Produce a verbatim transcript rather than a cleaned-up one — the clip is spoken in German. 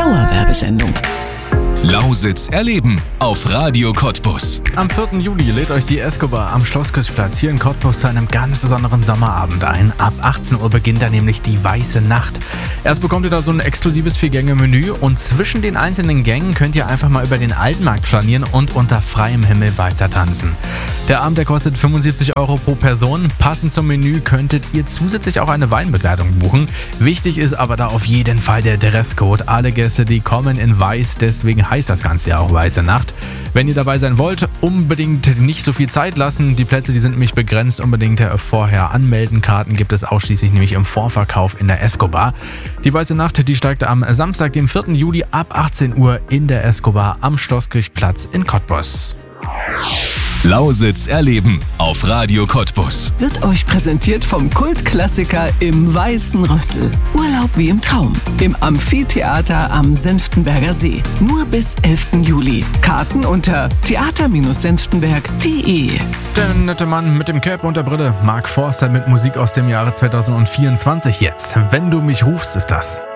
Dauerwerbesendung. Lausitz erleben auf Radio Cottbus. Am vierten Juli lädt euch die Escobar am Schlosskirchplatz hier in Cottbus zu einem ganz besonderen Sommerabend ein. Ab achtzehn Uhr beginnt da nämlich die Weiße Nacht. Erst bekommt ihr da so ein exklusives Vier-Gänge-Menü und zwischen den einzelnen Gängen könnt ihr einfach mal über den Altmarkt flanieren und unter freiem Himmel weiter tanzen. Der Abend, der kostet fünfundsiebzig Euro pro Person. Passend zum Menü könntet ihr zusätzlich auch eine Weinbegleitung buchen. Wichtig ist aber da auf jeden Fall der Dresscode. Alle Gäste, die kommen in weiß, deswegen heißt das Ganze ja auch Weiße Nacht. Wenn ihr dabei sein wollt, unbedingt nicht so viel Zeit lassen. Die Plätze, die sind nämlich begrenzt. Unbedingt vorher anmelden. Karten gibt es ausschließlich nämlich im Vorverkauf in der Escobar. Die Weiße Nacht, die steigt am Samstag, dem vierten Juli ab achtzehn Uhr in der Escobar am Schlosskirchplatz in Cottbus. Lausitz erleben auf Radio Cottbus. Wird euch präsentiert vom Kultklassiker im Weißen Rössel. Urlaub wie im Traum. Im Amphitheater am Senftenberger See. Nur bis elften Juli. Karten unter theater senftenberg punkt de. Der nette Mann mit dem Cape und der Brille, Mark Forster mit Musik aus dem Jahre zweitausendvierundzwanzig jetzt. Wenn du mich rufst, ist das.